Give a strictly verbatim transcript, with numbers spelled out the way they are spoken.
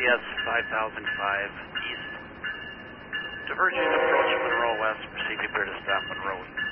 S five thousand five east. Diverging approach Monroe West, proceed to clear to stop Monroe.